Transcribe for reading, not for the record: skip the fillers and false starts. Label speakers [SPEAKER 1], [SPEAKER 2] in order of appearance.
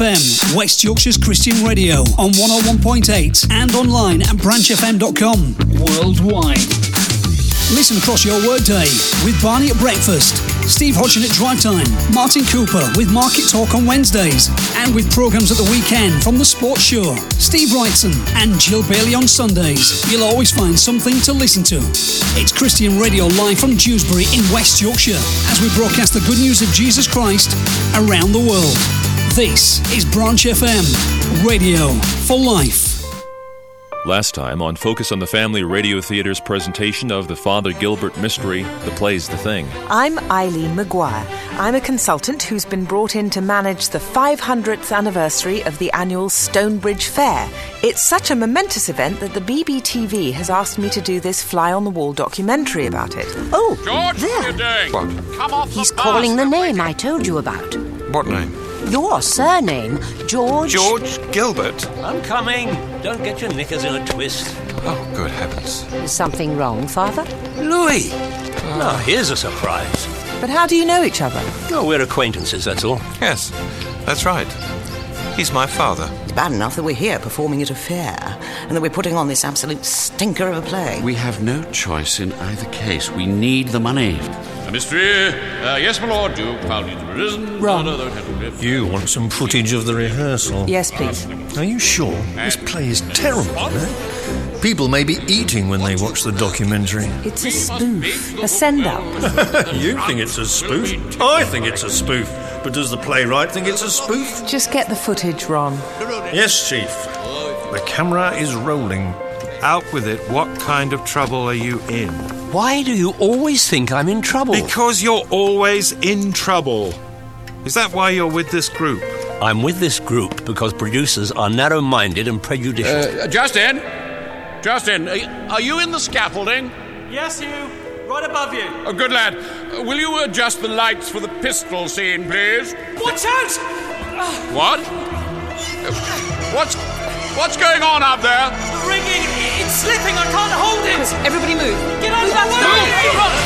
[SPEAKER 1] FM, West Yorkshire's Christian radio on 101.8 and online at branchfm.com. Worldwide. Listen across your workday with Barney at breakfast, Steve Hodgson at drive time, Martin Cooper with Market Talk on Wednesdays, and with programmes at the weekend from The Sports Show, Steve Wrightson and Jill Bailey on Sundays. You'll always find something to listen to. It's Christian Radio live from Dewsbury in West Yorkshire as we broadcast the good news of Jesus Christ around the world. This is Branch FM, radio for life.
[SPEAKER 2] Last time on Focus on the Family Radio Theatre's presentation of the Father Gilbert mystery, The Play's the Thing.
[SPEAKER 3] I'm Eileen Maguire. I'm a consultant who's been brought in to manage the 500th anniversary of the annual Stonebridge Fair. It's such a momentous event that the BBTV has asked me to do this fly-on-the-wall documentary about it.
[SPEAKER 4] Oh,
[SPEAKER 5] George,
[SPEAKER 4] there.
[SPEAKER 5] what are you doing?
[SPEAKER 6] What?
[SPEAKER 5] Come off
[SPEAKER 4] He's
[SPEAKER 5] the
[SPEAKER 4] calling the
[SPEAKER 5] bus.
[SPEAKER 4] name I told you about.
[SPEAKER 6] What name?
[SPEAKER 4] Your surname, George...
[SPEAKER 6] George Gilbert?
[SPEAKER 7] I'm coming. Don't get your knickers in a twist.
[SPEAKER 6] Oh, good heavens.
[SPEAKER 4] Is something wrong, Father?
[SPEAKER 7] Louis! Now, here's a surprise.
[SPEAKER 3] But how do you know each other?
[SPEAKER 7] Oh, we're acquaintances, that's all.
[SPEAKER 6] Yes, that's right. He's my father.
[SPEAKER 8] It's bad enough that we're here performing at a fair and that we're putting on this absolute stinker of a play.
[SPEAKER 9] We have no choice in either case. We need the money.
[SPEAKER 5] Mystery. Yes, my lord. Duke, found you to be risen.
[SPEAKER 3] Wrong.
[SPEAKER 10] You want some footage of the rehearsal?
[SPEAKER 3] Yes, please.
[SPEAKER 10] Are you sure? This play is terrible, eh? People may be eating when they watch the documentary.
[SPEAKER 3] It's a spoof, a send-up.
[SPEAKER 10] You think it's a spoof? I think it's a spoof. But does the playwright think it's a spoof?
[SPEAKER 3] Just get the footage, Ron.
[SPEAKER 10] Yes, Chief. The camera is rolling.
[SPEAKER 6] Out with it. What kind of trouble are you in?
[SPEAKER 7] Why do you always think I'm in trouble?
[SPEAKER 6] Because you're always in trouble. Is that why you're with this group?
[SPEAKER 7] I'm with this group because producers are narrow-minded and prejudicial.
[SPEAKER 5] Justin, are you in the scaffolding?
[SPEAKER 11] Yes, you. Right above you.
[SPEAKER 5] Oh, good lad. Will you adjust the lights for the pistol scene, please?
[SPEAKER 11] Watch out!
[SPEAKER 5] What? What's going on up there?
[SPEAKER 11] The rigging, it's slipping. I can't hold it.
[SPEAKER 3] Everybody move.
[SPEAKER 11] Get out of that way!